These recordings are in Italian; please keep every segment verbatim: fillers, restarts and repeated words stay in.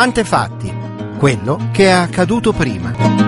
Antefatti, quello che è accaduto prima.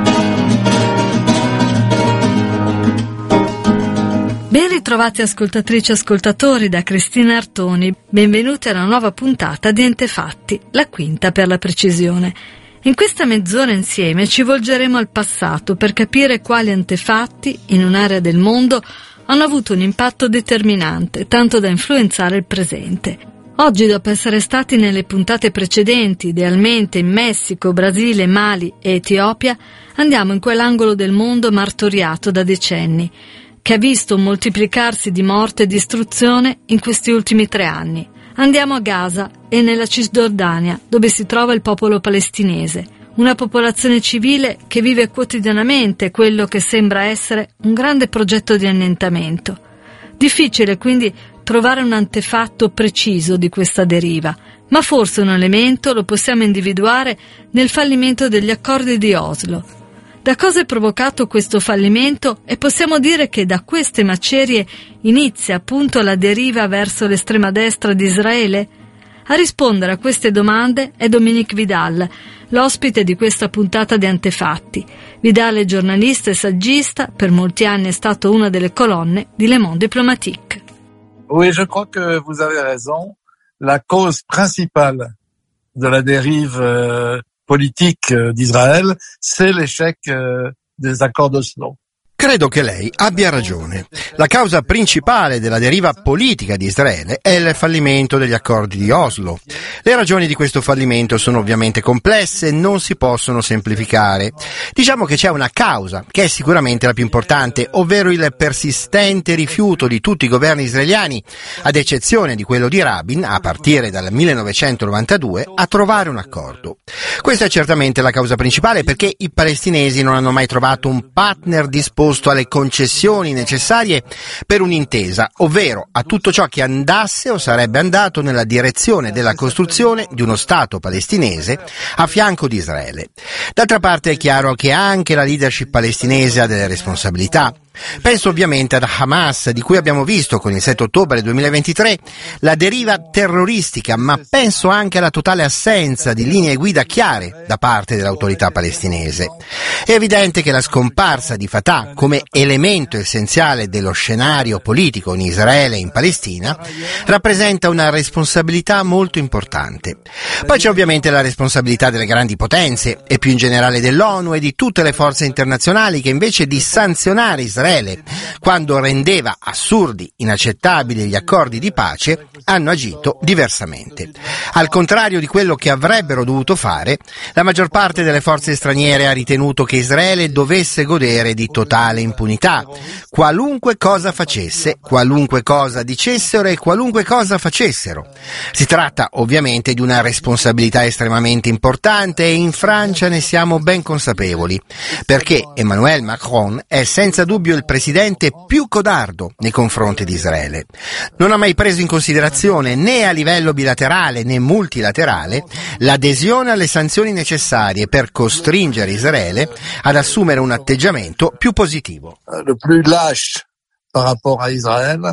Ben ritrovati ascoltatrici e ascoltatori da Cristina Artoni. Benvenuti alla nuova puntata di Antefatti, la quinta per la precisione. In questa mezz'ora insieme ci volgeremo al passato per capire quali antefatti, in un'area del mondo, hanno avuto un impatto determinante, tanto da influenzare il presente. Oggi, dopo essere stati nelle puntate precedenti, idealmente in Messico, Brasile, Mali e Etiopia, andiamo in quell'angolo del mondo martoriato da decenni, che ha visto un moltiplicarsi di morte e distruzione in questi ultimi tre anni. Andiamo a Gaza e nella Cisgiordania, dove si trova il popolo palestinese, una popolazione civile che vive quotidianamente quello che sembra essere un grande progetto di annientamento. Difficile quindi trovare un antefatto preciso di questa deriva, ma forse un elemento lo possiamo individuare nel fallimento degli accordi di Oslo. Da cosa è provocato questo fallimento? E possiamo dire che da queste macerie inizia appunto la deriva verso l'estrema destra di Israele? A rispondere a queste domande è Dominique Vidal, l'ospite di questa puntata di Antefatti. Vidal è giornalista e saggista, per molti anni è stato una delle colonne di Le Monde Diplomatique. Oui, je crois que vous avez raison. La cause principale de la dérive euh, politique d'Israël, c'est l'échec euh, des accords d'Oslo. Credo che lei abbia ragione. La causa principale della deriva politica di Israele è il fallimento degli accordi di Oslo. Le ragioni di questo fallimento sono ovviamente complesse e non si possono semplificare. Diciamo che c'è una causa, che è sicuramente la più importante, ovvero il persistente rifiuto di tutti i governi israeliani, ad eccezione di quello di Rabin, a partire dal millenovecentonovantadue, a trovare un accordo. Questa è certamente la causa principale, perché i palestinesi non hanno mai trovato un partner disposto alle concessioni necessarie per un'intesa, ovvero a tutto ciò che andasse o sarebbe andato nella direzione della costruzione di uno Stato palestinese a fianco di Israele. D'altra parte è chiaro che anche la leadership palestinese ha delle responsabilità. Penso ovviamente ad Hamas, di cui abbiamo visto con il sette ottobre duemilaventitré la deriva terroristica, ma penso anche alla totale assenza di linee guida chiare da parte dell'autorità palestinese. È evidente che la scomparsa di Fatah come elemento essenziale dello scenario politico in Israele e in Palestina rappresenta una responsabilità molto importante. Poi c'è ovviamente la responsabilità delle grandi potenze e più in generale dell'ONU e di tutte le forze internazionali che invece di sanzionare Israele quando rendeva assurdi, inaccettabili gli accordi di pace, hanno agito diversamente. Al contrario di quello che avrebbero dovuto fare, la maggior parte delle forze straniere ha ritenuto che Israele dovesse godere di totale impunità, qualunque cosa facesse, qualunque cosa dicessero e qualunque cosa facessero. Si tratta ovviamente di una responsabilità estremamente importante e in Francia ne siamo ben consapevoli, perché Emmanuel Macron è senza dubbio il presidente più codardo nei confronti di Israele. Non ha mai preso in considerazione né a livello bilaterale né multilaterale l'adesione alle sanzioni necessarie per costringere Israele ad assumere un atteggiamento più positivo. Le plus lâche par rapport à Israël,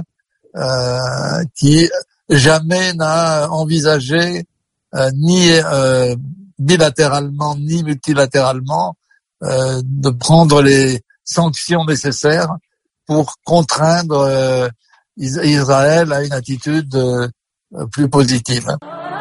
euh, qui jamais n'a envisagé euh, ni euh, bilatéralement ni multilatéralement euh, de prendre les sanctions nécessaires pour contraindre euh, Israël à une attitude euh, plus positive.